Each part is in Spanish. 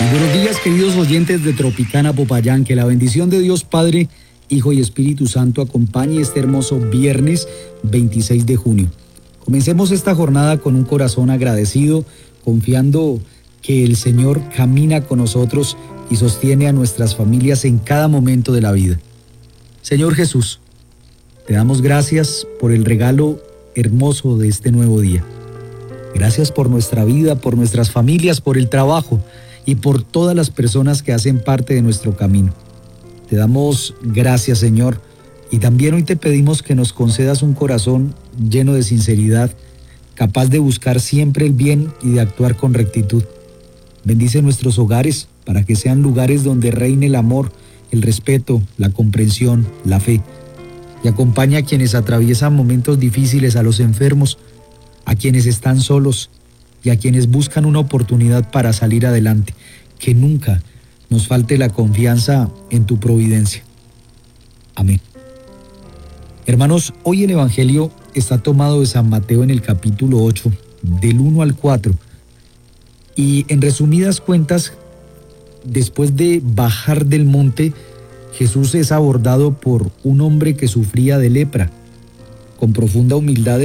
Buenos días, queridos oyentes de Tropicana Popayán. Que la bendición de Dios Padre, Hijo y Espíritu Santo acompañe este hermoso viernes 26 de junio. Comencemos esta jornada con un corazón agradecido, confiando que el Señor camina con nosotros y sostiene a nuestras familias en cada momento de la vida. Señor Jesús, te damos gracias por el regalo hermoso de este nuevo día. Gracias por nuestra vida, por nuestras familias, por el trabajo y por todas las personas que hacen parte de nuestro camino. Te damos gracias, Señor, y también hoy te pedimos que nos concedas un corazón lleno de sinceridad, capaz de buscar siempre el bien y de actuar con rectitud. Bendice nuestros hogares para que sean lugares donde reine el amor, el respeto, la comprensión, la fe. Y acompaña a quienes atraviesan momentos difíciles, a los enfermos, a quienes están solos y a quienes buscan una oportunidad para salir adelante. Que nunca nos falte la confianza en tu providencia. Amén. Hermanos, hoy el Evangelio está tomado de San Mateo en el capítulo 8, del 1 al 4. Y en resumidas cuentas, después de bajar del monte, Jesús es abordado por un hombre que sufría de lepra. Con profunda humildad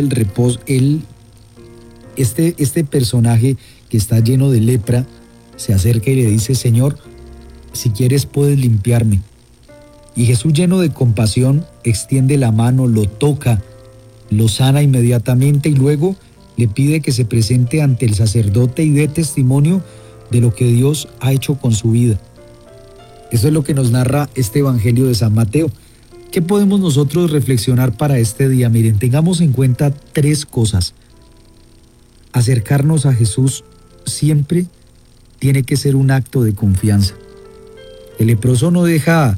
este personaje que está lleno de lepra se acerca y le dice: Señor, si quieres puedes limpiarme. Y Jesús, lleno de compasión, extiende la mano, lo toca, lo sana inmediatamente y luego le pide que se presente ante el sacerdote y dé testimonio de lo que Dios ha hecho con su vida. Eso es lo que nos narra este Evangelio de San Mateo. ¿Qué podemos nosotros reflexionar para este día? Miren, tengamos en cuenta 3 cosas. Acercarnos a Jesús siempre tiene que ser un acto de confianza. El leproso no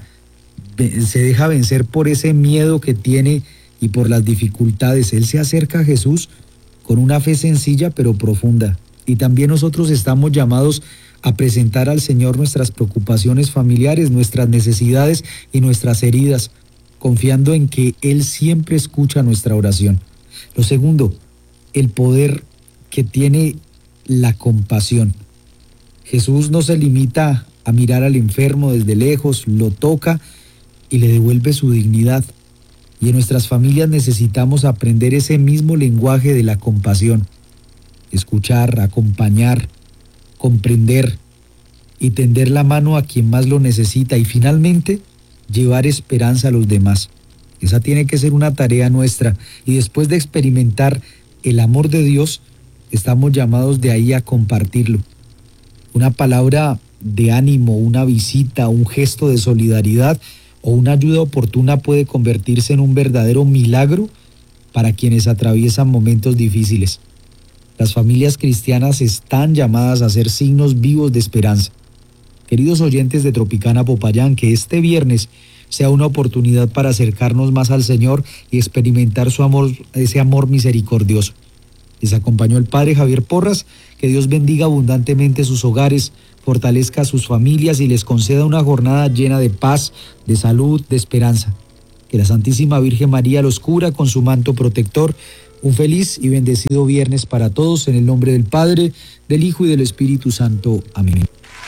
se deja vencer por ese miedo que tiene y por las dificultades. Él se acerca a Jesús con una fe sencilla pero profunda. Y también nosotros estamos llamados a presentar al Señor nuestras preocupaciones familiares, nuestras necesidades y nuestras heridas, confiando en que Él siempre escucha nuestra oración. Lo segundo, el poder que tiene la compasión. Jesús no se limita a mirar al enfermo desde lejos, lo toca y le devuelve su dignidad. Y en nuestras familias necesitamos aprender ese mismo lenguaje de la compasión. Escuchar, acompañar, comprender y tender la mano a quien más lo necesita y finalmente llevar esperanza a los demás. Esa tiene que ser una tarea nuestra y después de experimentar el amor de Dios, estamos llamados de ahí a compartirlo. Una palabra de ánimo, una visita, un gesto de solidaridad o una ayuda oportuna puede convertirse en un verdadero milagro para quienes atraviesan momentos difíciles. Las familias cristianas están llamadas a ser signos vivos de esperanza. Queridos oyentes de Tropicana Popayán, que este viernes sea una oportunidad para acercarnos más al Señor y experimentar su amor, ese amor misericordioso. Les acompañó el Padre Javier Porras. Que Dios bendiga abundantemente sus hogares, fortalezca a sus familias y les conceda una jornada llena de paz, de salud, de esperanza. Que la Santísima Virgen María los cubra con su manto protector. Un feliz y bendecido viernes para todos, en el nombre del Padre, del Hijo y del Espíritu Santo. Amén.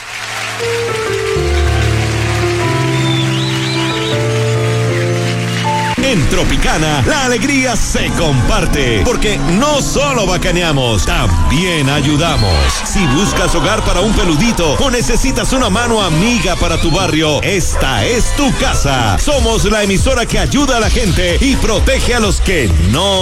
En Tropicana, la alegría se comparte, porque no solo bacaneamos, también ayudamos. Si buscas hogar para un peludito o necesitas una mano amiga para tu barrio, esta es tu casa. Somos la emisora que ayuda a la gente y protege a los que no